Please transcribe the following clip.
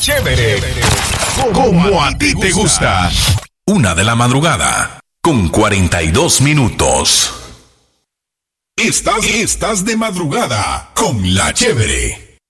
Chévere, como a ti te gusta. 1:00 a.m, 42 minutos. Estás de madrugada con La Chévere.